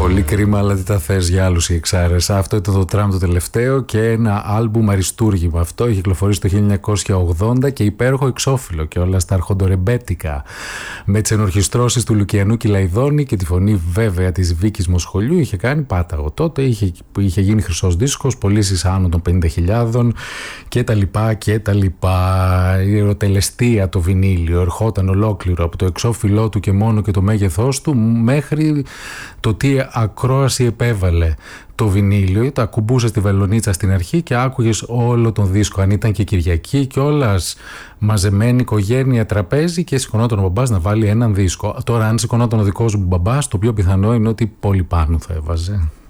Πολύ κρίμα, αλλά τι τα θες για άλλους οι εξάρες. Αυτό ήταν το τραμ το τελευταίο και ένα άλμπουμ αριστούργημα. Αυτό είχε κυκλοφορήσει το 1980 και υπέροχο εξώφυλλο και όλα στα αρχοντορεμπέτικα. Με τις ενορχιστρώσεις του Λουκιανού Κυλαϊδόνη και τη φωνή βέβαια της Βίκης Μοσχολιού είχε κάνει πάταγο. Τότε είχε γίνει χρυσός δίσκος, πωλήσεις άνω των 50.000 και τα λοιπά και τα λοιπά. Η ερωτελεστία το βινίλιο ερχόταν ολόκληρο από το εξώφυλλό του και μόνο και το μέγεθός του μέχρι το τι ακρόαση επέβαλε το βινίλιο. Τα ακουμπούσε στη βελονίτσα στην αρχή και άκουγες όλο τον δίσκο. Αν ήταν και Κυριακή και όλας μαζεμένη οικογένεια τραπέζι και σηκωνόταν ο μπαμπάς να βάλει έναν δίσκο. Τώρα αν σηκωνόταν ο δικός μου μπαμπάς, το πιο πιθανό είναι ότι πολύ πάνω θα έβαζε.